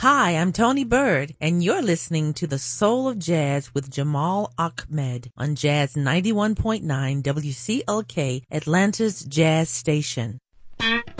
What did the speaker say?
Hi, I'm Tony Bird, and you're listening to The Soul of Jazz with Jamal Ahmed on Jazz 91.9 WCLK, Atlanta's Jazz Station.